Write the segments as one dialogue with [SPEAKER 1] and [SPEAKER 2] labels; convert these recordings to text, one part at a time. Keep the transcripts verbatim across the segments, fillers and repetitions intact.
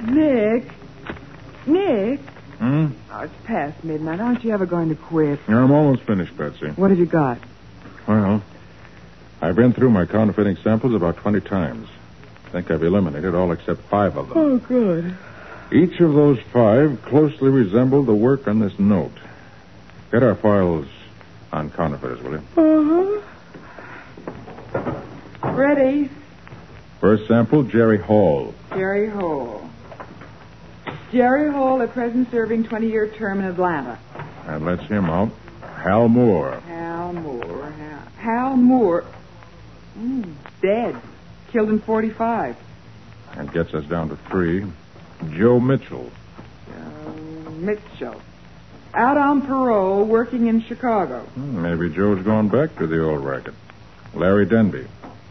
[SPEAKER 1] Nick. Nick.
[SPEAKER 2] Hmm?
[SPEAKER 1] Oh, it's past midnight. Aren't you ever going to quit?
[SPEAKER 2] I'm almost finished, Betsy.
[SPEAKER 1] What have you got?
[SPEAKER 2] Well, I've been through my counterfeiting samples about twenty times. I think I've eliminated all except five of them.
[SPEAKER 1] Oh, good.
[SPEAKER 2] Each of those five closely resembled the work on this note. Get our files on counterfeiters, will you?
[SPEAKER 1] Uh-huh. Ready.
[SPEAKER 2] First sample, Jerry Hall.
[SPEAKER 1] Jerry Hall. Jerry Hall, at present serving twenty-year term in Atlanta.
[SPEAKER 2] That lets him out. Hal Moore.
[SPEAKER 1] Hal Moore. Hal, Hal Moore. Mm, dead. Killed in forty-five.
[SPEAKER 2] That gets us down to three. Joe Mitchell.
[SPEAKER 1] Joe Mitchell. Out on parole, working in Chicago.
[SPEAKER 2] Hmm, maybe Joe's gone back to the old racket. Larry Denby.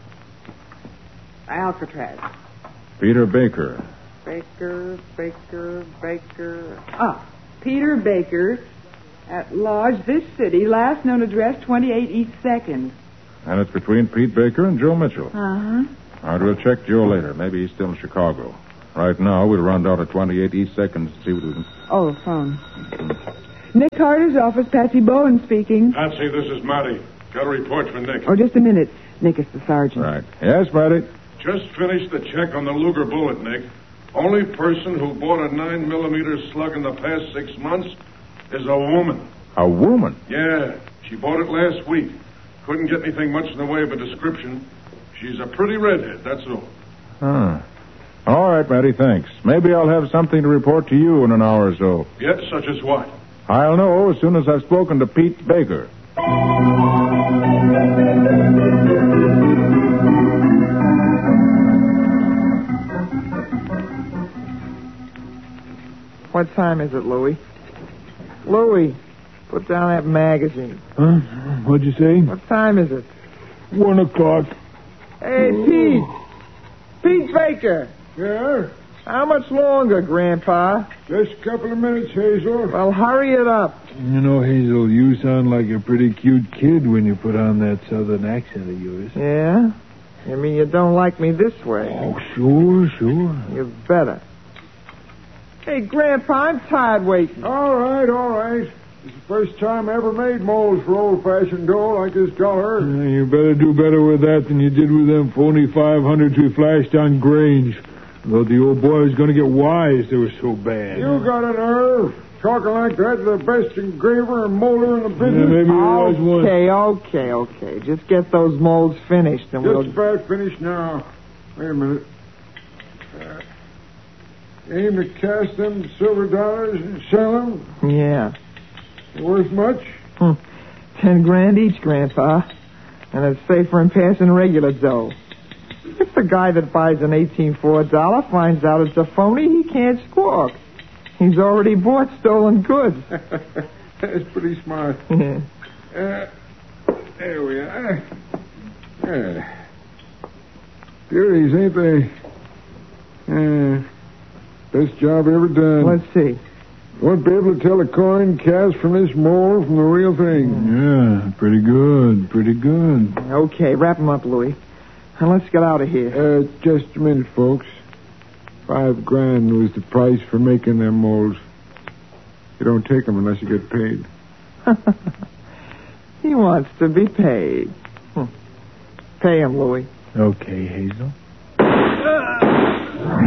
[SPEAKER 1] Alcatraz.
[SPEAKER 2] Peter Baker.
[SPEAKER 1] Baker, Baker, Baker. Ah, Peter Baker, at Lodge, this city, last known address, twenty-eight East second.
[SPEAKER 2] And it's between Pete Baker and Joe Mitchell.
[SPEAKER 1] Uh-huh.
[SPEAKER 2] All right, we'll check Joe later. Maybe he's still in Chicago. Right now, we'll run down to twenty-eight East second and see what we can...
[SPEAKER 1] Oh, phone. Nick Carter's office, Patsy Bowen speaking.
[SPEAKER 3] Patsy, this is Matty. Got a report for Nick.
[SPEAKER 1] Oh, just a minute. Nick is the sergeant.
[SPEAKER 2] Right. Yes, Matty?
[SPEAKER 3] Just finished the check on the Luger bullet, Nick. Only person who bought a nine millimeter slug in the past six months is a woman.
[SPEAKER 2] A woman?
[SPEAKER 3] Yeah, she bought it last week. Couldn't get anything much in the way of a description. She's a pretty redhead, that's all.
[SPEAKER 2] Huh. All right, Matty, thanks. Maybe I'll have something to report to you in an hour or so.
[SPEAKER 3] Yes, such as what?
[SPEAKER 2] I'll know as soon as I've spoken to Pete Baker.
[SPEAKER 4] What time is it, Louie? Louie, put down that magazine.
[SPEAKER 5] Huh? What'd you say?
[SPEAKER 4] What time is it?
[SPEAKER 5] One o'clock.
[SPEAKER 4] Hey, Pete. Pete Baker.
[SPEAKER 5] Yeah?
[SPEAKER 4] How much longer, Grandpa?
[SPEAKER 5] Just a couple of minutes, Hazel.
[SPEAKER 4] Well, hurry it up.
[SPEAKER 5] You know, Hazel, you sound like a pretty cute kid when you put on that southern accent of yours.
[SPEAKER 4] Yeah? You mean you don't like me this way?
[SPEAKER 5] Oh, sure, sure.
[SPEAKER 4] You better. Hey, Grandpa, I'm tired waiting.
[SPEAKER 5] All right, all right. It's the first time I ever made molds for old-fashioned dough like this color. Yeah, you better do better with that than you did with them phony five hundreds we flashed on Grange. Though the old boy was going to get wise, they were so bad.
[SPEAKER 6] You got a nerve. Talking like that to the best engraver and molder in the business.
[SPEAKER 5] Yeah, maybe there was one.
[SPEAKER 4] Okay, okay, okay. Just get those molds finished and
[SPEAKER 6] Just
[SPEAKER 4] we'll...
[SPEAKER 6] about finished now. Wait a minute. Uh, aim to cast them silver dollars and sell them?
[SPEAKER 4] Yeah.
[SPEAKER 6] Worth much?
[SPEAKER 4] Hmm. Ten grand each, Grandpa. And it's safer than passing regular dough. If the guy that buys an eighteen Ford dollar finds out it's a phony, he can't squawk. He's already bought stolen goods.
[SPEAKER 6] That's pretty smart.
[SPEAKER 4] Yeah.
[SPEAKER 6] Uh, there we are. Uh, Beauties, ain't they? Uh, best job ever done.
[SPEAKER 4] Let's see.
[SPEAKER 6] Won't be able to tell a coin cast from this mold from the real thing.
[SPEAKER 5] Yeah, pretty good, pretty good.
[SPEAKER 4] Okay, wrap him up, Louie. And let's get out of here.
[SPEAKER 6] Uh, just a minute, folks. Five grand was the price for making them molds. You don't take them unless you get paid.
[SPEAKER 4] He wants to be paid. Hmm. Pay him, Louie.
[SPEAKER 5] Okay, Hazel.